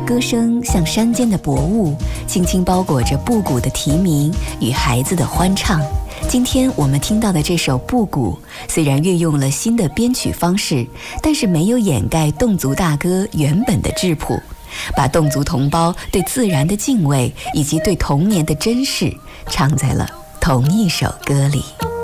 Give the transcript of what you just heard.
歌声像山间的薄雾，轻轻包裹着布谷的啼鸣与孩子的欢唱。今天我们听到的这首布谷，虽然运用了新的编曲方式，但是没有掩盖侗族大歌原本的质朴，把侗族同胞对自然的敬畏以及对童年的珍视唱在了同一首歌里。